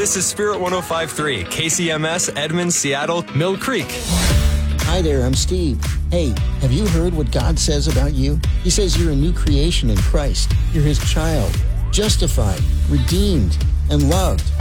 This is Spirit 105.3, KCMS, Edmond, Seattle, Mill Creek. Hi there, I'm Steve. Hey, have you heard what God says about you? He says you're a new creation in Christ. You're His child, justified, redeemed, and loved.